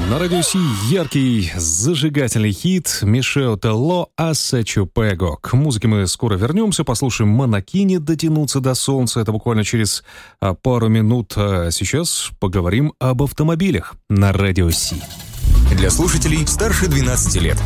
На радио Си яркий зажигательный хит Мишео Телло «Асачу Пего». К музыке мы скоро вернемся, послушаем Монокини «Дотянуться до солнца». Это буквально через пару минут. А сейчас поговорим об автомобилях на радио Си. Для слушателей старше 12 лет.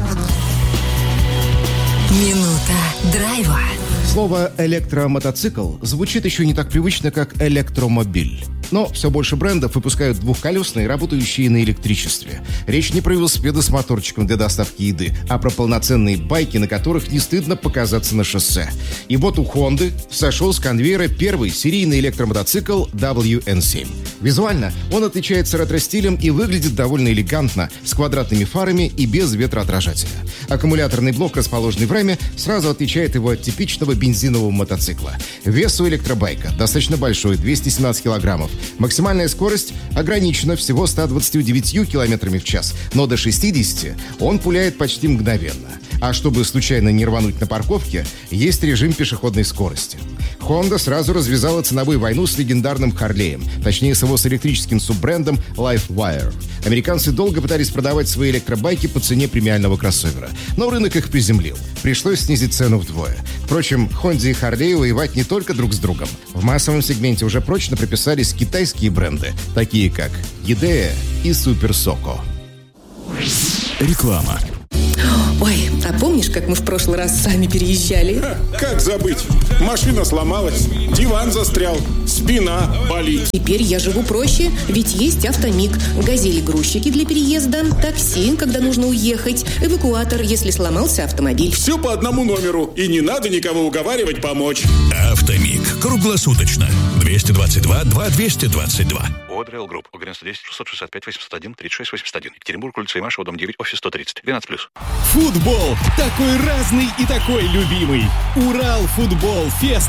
Минута драйва. Слово «электромотоцикл» звучит еще не так привычно, как «электромобиль». Но все больше брендов выпускают двухколесные, работающие на электричестве. Речь не про велосипеды с моторчиком для доставки еды, а про полноценные байки, на которых не стыдно показаться на шоссе. И вот у Honda сошел с конвейера первый серийный электромотоцикл WN7. Визуально он отличается ретро-стилем и выглядит довольно элегантно, с квадратными фарами и без ветроотражателя. Аккумуляторный блок, расположенный в раме, сразу отличает его от типичного бензинового мотоцикла. Вес у электробайка достаточно большой, 217 килограммов. Максимальная скорость ограничена всего 129 километрами в час, но до 60 он пуляет почти мгновенно. А чтобы случайно не рвануть на парковке, есть режим пешеходной скорости. Honda сразу развязала ценовую войну с легендарным Харлеем, точнее с его с электрическим суббрендом LiveWire. Американцы долго пытались продавать свои электробайки по цене премиального кроссовера, но рынок их приземлил. Пришлось снизить цену вдвое. Впрочем, Honda и Harley воевать не только друг с другом. В массовом сегменте уже прочно прописались китайские бренды, такие как Едея и Super Soco. Реклама. Ой, а помнишь, как мы в прошлый раз сами переезжали? Как забыть? Машина сломалась, диван застрял, спина болит. Теперь я живу проще, ведь есть Автомиг. Газели-грузчики для переезда, такси, когда нужно уехать, эвакуатор, если сломался автомобиль. Все по одному номеру, и не надо никого уговаривать помочь. Автомиг. Круглосуточно. 222-2222. Одрейл Групп. УГРН 110 665 801 36 81. Екатеринбург, улица Имашева, дом 9, офис 130. 12+. Футбол такой разный и такой любимый. Урал Футбол Фест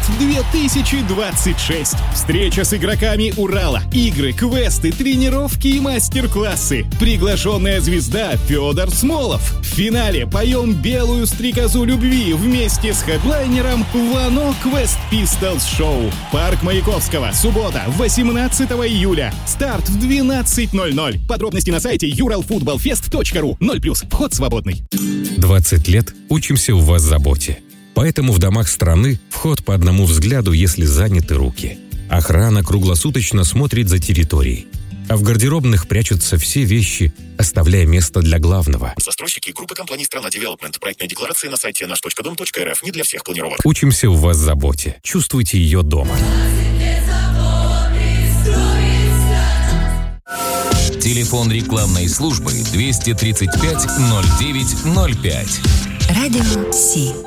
2026. Встреча с игроками Урала. Игры, квесты, тренировки и мастер-классы. Приглашенная звезда Федор Смолов. В финале поем белую стрекозу любви вместе с хедлайнером Вано Квест Пистолс Шоу. Парк Маяковского. Суббота, 18 июля. Старт в 12:00. Подробности на сайте uralfootballfest.ru. 0+. Вход свободный. 20 лет учимся у вас заботе. Поэтому в домах страны вход по одному взгляду, если заняты руки. Охрана круглосуточно смотрит за территорией. А в гардеробных прячутся все вещи, оставляя место для главного. Застройщики группы компаний «Страна Девелопмент». Проектная декларация на сайте наш.дом.рф. Не для всех планировок. Учимся у вас заботе. Чувствуйте ее дома. Телефон рекламной службы 235 09 05. Радио Си.